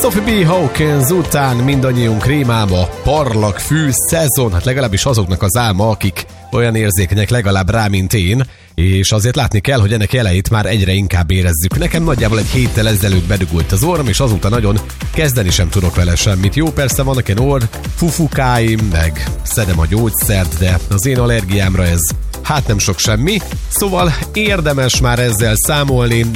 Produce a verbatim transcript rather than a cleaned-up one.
Sophie B. Hawkins után mindannyiunk rémába parlag fű szezon, hát legalábbis azoknak az álma, akik olyan érzékenyek legalább rá, mint én, és azért látni kell, hogy ennek elejét már egyre inkább érezzük. Nekem nagyjából egy héttel ezelőtt bedugult az orrom, és azóta nagyon kezdeni sem tudok vele semmit. Jó, persze vannak ilyen orr fufukáim, meg szedem a gyógyszert, de az én allergiámra ez hát nem sok semmi, szóval érdemes már ezzel számolni.